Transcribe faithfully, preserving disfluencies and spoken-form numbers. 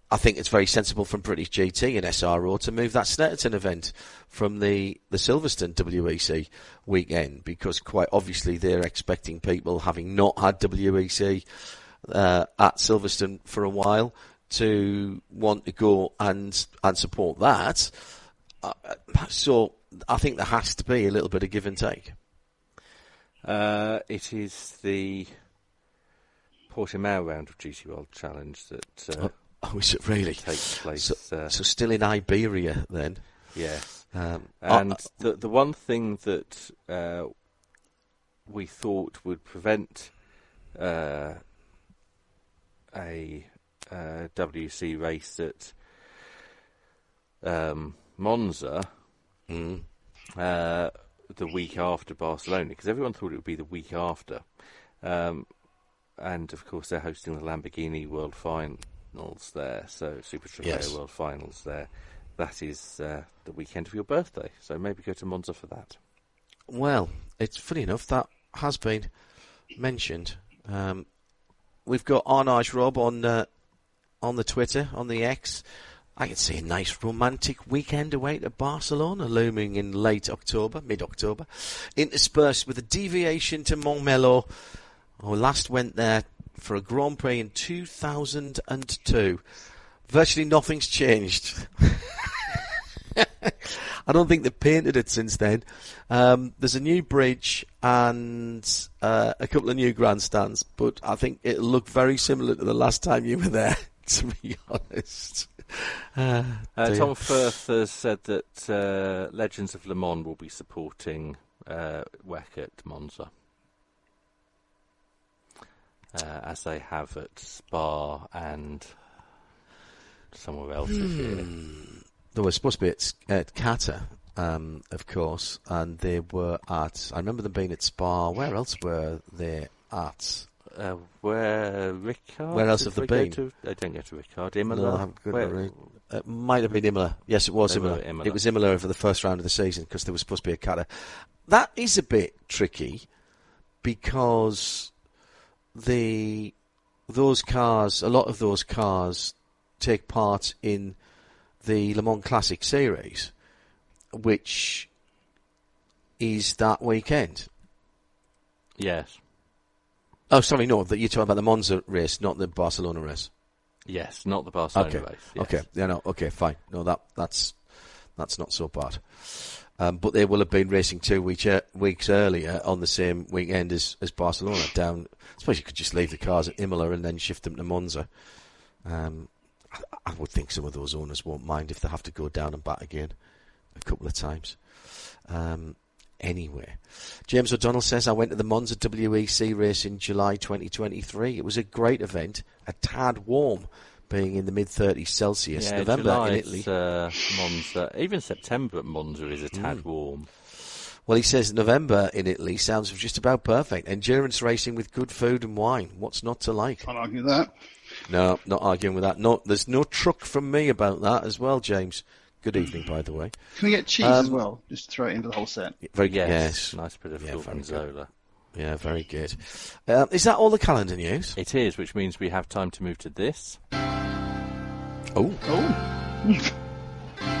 I think it's very sensible from British G T and S R O to move that Snetterton event from the, the Silverstone W E C weekend, because quite obviously they're expecting people, having not had W E C uh, at Silverstone for a while, to want to go and and support that. Uh, so I think there has to be a little bit of give and take. Uh, it is the Portimao round of G T World Challenge that uh, oh, oh, is it really? takes place. So, uh, so still in Iberia then? Yeah. Um, and uh, the the one thing that uh, we thought would prevent uh, a uh, W C race at um, Monza mm. uh, the week after Barcelona, because everyone thought it would be the week after. Um, and, of course, they're hosting the Lamborghini World Finals there, so Super Trofeo Yes. World Finals there. That is uh, the weekend of your birthday, so maybe go to Monza for that. Well, it's funny enough, that has been mentioned. Um, we've got Arnage Rob on uh, on the Twitter, on the X. I can see a nice romantic weekend away to Barcelona looming in late October, mid-October, interspersed with a deviation to Montmello. I last went there for a Grand Prix in two thousand two. Virtually nothing's changed. I don't think they've painted it since then. Um, there's a new bridge and uh, a couple of new grandstands, but I think it'll look very similar to the last time you were there, to be honest. Uh, uh, Tom Firth has said that uh, Legends of Le Mans will be supporting uh, W E C at Monza, uh, as they have at Spa and somewhere else this year. They were supposed to be at, at Qatar, um, of course, and they were at, I remember them being at Spa. Where else were they at? Uh, where Ricard? Where else have they been? To, they don't go to Ricard. Imola? No, I haven't got where, it. It might have been Imola. Yes, it was They were Imola. at Imola. It was Imola for the first round of the season because there was supposed to be a Qatar. That is a bit tricky because the those cars, a lot of those cars, take part in the Le Mans Classic Series, which is that weekend. Yes. Oh, sorry, no, that you're talking about the Monza race, not the Barcelona race. Yes, not the Barcelona okay. race. Yes. Okay, yeah, no, okay, fine. No, that that's that's not so bad. Um, but they will have been racing two week, uh, weeks earlier on the same weekend as, as Barcelona. Down, I suppose you could just leave the cars at Imola and then shift them to Monza. Um, I, I would think some of those owners won't mind if they have to go down and back again a couple of times. Um, anyway, James O'Donnell says, I went to the Monza W E C race in July twenty twenty-three. It was a great event, a tad warm, being in the mid thirties Celsius. Yeah, November July, in Italy. Uh, Monza, even September at Monza is a tad Mm. warm. Well, he says November in Italy sounds just about perfect. Endurance racing with good food and wine. What's not to like? Can't argue that. No, not arguing with that. No, there's no truck from me about that as well, James. Good evening, by the way. Can we get cheese Um, as well? Just throw it into the whole set. Very Yes, yes. nice bit of Yeah, very Gorgonzola. Yeah, very good. Um, is that all the calendar news? It is, which means we have time to move to this. Oh. Oh.